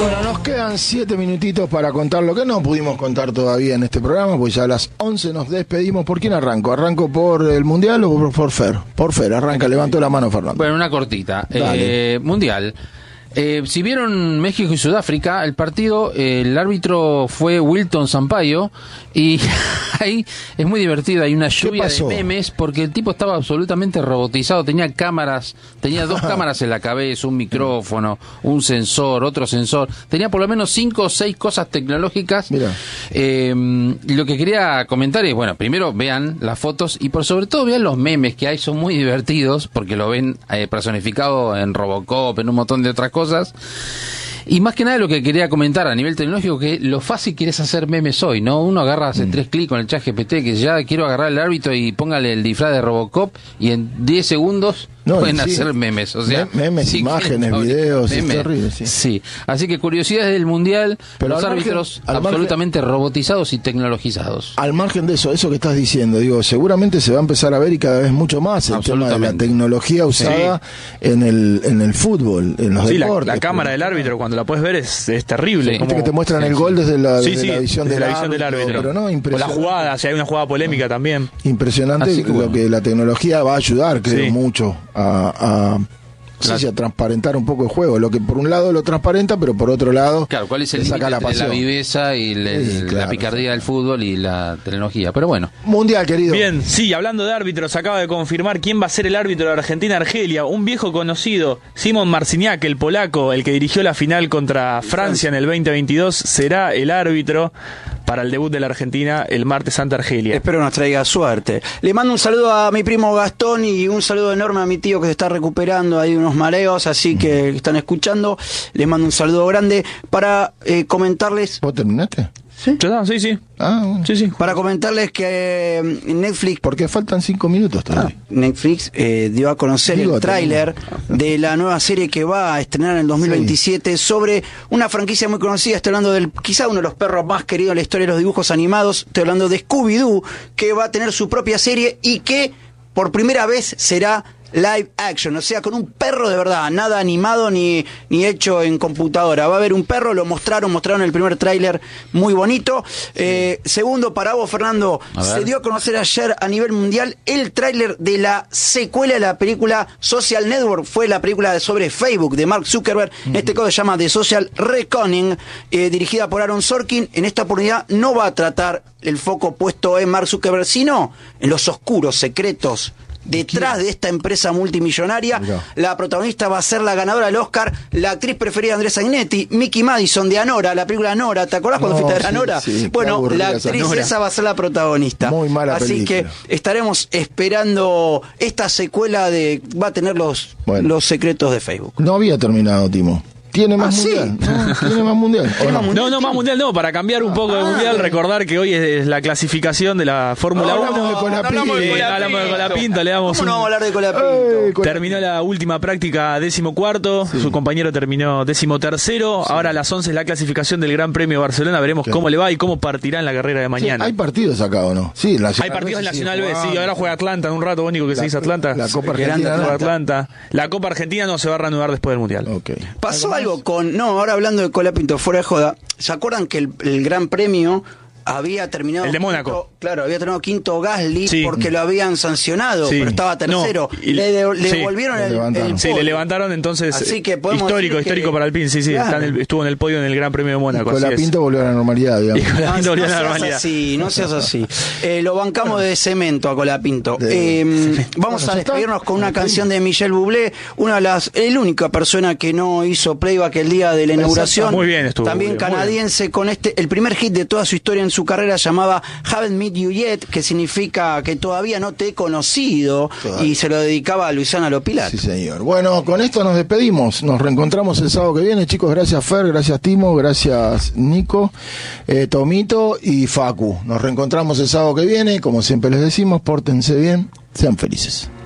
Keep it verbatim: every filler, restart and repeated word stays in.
Bueno, nos quedan siete minutitos para contar lo que no pudimos contar todavía en este programa, pues ya a las once nos despedimos. ¿Por quién arranco? ¿Arranco por el Mundial o por, por Fer? Por Fer, arranca, levantó la mano Fernando. Bueno, una cortita. Eh, mundial. Eh, si vieron México y Sudáfrica, el partido, eh, el árbitro fue Wilton Sampaio y ahí es muy divertido, hay una lluvia de memes porque el tipo estaba absolutamente robotizado, tenía cámaras, tenía dos cámaras en la cabeza, un micrófono, un sensor, otro sensor, tenía por lo menos cinco o seis cosas tecnológicas. Mira. Eh, lo que quería comentar es, bueno, primero vean las fotos y por sobre todo vean los memes que hay, son muy divertidos porque lo ven eh, personificado en Robocop, en un montón de otras cosas. cosas y más que nada lo que quería comentar a nivel tecnológico, que lo fácil que es hacer memes hoy, ¿no? Uno agarra, hace mm. tres clics con el chat G P T, que ya quiero agarrar el árbitro y póngale el disfraz de Robocop y en diez segundos no, pueden sí. hacer memes, o sea, memes, sí, imágenes, videos, memes. Es terrible, sí. sí, así que curiosidades del mundial, pero los árbitros margen, absolutamente margen, robotizados y tecnologizados. Al margen de eso, eso que estás diciendo, digo, seguramente se va a empezar a ver y cada vez mucho más el tema de la tecnología usada sí. en el en el fútbol, en los sí, deportes. La, la cámara del árbitro cuando la puedes ver es, es terrible. Sí, como, que te muestran sí, el gol desde la, sí, desde sí, la visión, desde del, la visión árbitro, del árbitro. Pero no, impresionante. O la jugada, si hay una jugada polémica también. Impresionante que, bueno. lo que la tecnología va a ayudar, creo, sí. mucho a... a Sí, sí, a transparentar un poco el juego. Lo que por un lado lo transparenta, pero por otro lado. Claro, ¿cuál es el límite entre pasión. La viveza y le, sí, claro, la picardía sí. del fútbol y la tecnología? Pero bueno. Mundial, querido. Bien, sí, hablando de árbitros, acaba de confirmar quién va a ser el árbitro de Argentina-Argelia. Un viejo conocido, Simon Marciniak, el polaco, el que dirigió la final contra Francia en el veinte veintidós, será el árbitro para el debut de la Argentina el martes ante Argelia. Espero nos traiga suerte. Le mando un saludo a mi primo Gastón y un saludo enorme a mi tío que se está recuperando. Hay unos mareos, así que están escuchando. Les mando un saludo grande para eh, comentarles... ¿Vos terminaste? ¿Sí? Sí, sí. Ah, bueno. sí, sí. Para comentarles que eh, Netflix... Porque faltan cinco minutos todavía. Ah, Netflix eh, dio a conocer Digo, el tráiler de la nueva serie que va a estrenar en el dos mil veintisiete sí. sobre una franquicia muy conocida. Estoy hablando del quizá uno de los perros más queridos en la historia de los dibujos animados. Estoy hablando de Scooby-Doo, que va a tener su propia serie y que por primera vez será live action, o sea, con un perro de verdad, nada animado ni, ni hecho en computadora. Va a haber un perro, lo mostraron, mostraron el primer tráiler muy bonito. Eh, segundo, para vos, Fernando, se dio a conocer ayer a nivel mundial el tráiler de la secuela de la película Social Network. Fue la película sobre Facebook de Mark Zuckerberg. Mm-hmm. En este caso se llama The Social Reckoning, eh, dirigida por Aaron Sorkin. En esta oportunidad no va a tratar el foco puesto en Mark Zuckerberg, sino en los oscuros secretos detrás de esta empresa multimillonaria. Mirá. La protagonista va a ser la ganadora del Oscar, la actriz preferida de Andrés Agnetti, Mickey Madison de Anora, la película Anora. ¿Te acordás cuando no, fuiste a ver Anora? Sí, sí, bueno, la actriz esa, esa va a ser la protagonista. Muy mala Así película. que estaremos esperando esta secuela de... Va a tener los, bueno. los secretos de Facebook. No había terminado, Timo. ¿Tiene más ah, mundial? ¿Sí? No, ¿Tiene más mundial? ¿Tiene más mundial? No, no, más mundial no. Para cambiar un poco ah, de mundial, ah, recordar que hoy es la clasificación de la Fórmula uno. Hablamos de Colapinto. Eh, hablamos de Colapinto. Le damos ¿Cómo un... no vamos a hablar de Colapinto? Eh, terminó la última práctica décimo cuarto. Sí. Su compañero terminó décimo tercero. Sí. Ahora a las once es la clasificación del Gran Premio de Barcelona. Veremos claro. cómo le va y cómo partirá en la carrera de mañana. Sí, ¿hay partidos acá o no? Sí, Hay partidos en Nacional B. Sí, ahora juega Atlanta en un rato. Único que la, se dice Atlanta. La Copa Argentina. Atlanta. Atlanta. La Copa Argentina no se va a reanudar después del Mundial. Okay. Pasó algo con... No, ahora hablando de Colapinto, fuera de joda, ¿se acuerdan que el, el Gran Premio había terminado... El de Mónaco. Quinto, claro, había terminado quinto Gasly sí. porque lo habían sancionado, sí. pero estaba tercero. No, y, le de, le sí. devolvieron el, el Sí, le levantaron, entonces... Así que histórico, histórico que, para Alpine, sí, sí. Claro. Está en el, estuvo en el podio en el Gran Premio de Mónaco. Colapinto volvió a la normalidad, digamos. Y Colapinto no, volvió no a la seas normalidad. así, no seas así. Eh, lo bancamos bueno. de cemento a Colapinto. De... Eh, vamos bueno, a despedirnos está? con una canción de Michel Bublé, una de las... El única persona que no hizo playback el día de la inauguración. Muy bien estuvo. También bien, canadiense con este... El primer hit de toda su historia en su carrera llamaba Haven't Met You Yet, que significa que todavía no te he conocido, todavía. Y se lo dedicaba a Luisana Lopilato. Sí, señor. Bueno, con esto nos despedimos. Nos reencontramos el sábado que viene, chicos. Gracias, Fer, gracias, Timo, gracias, Nico, eh, Tomito y Facu. Nos reencontramos el sábado que viene. Como siempre les decimos, pórtense bien, sean felices.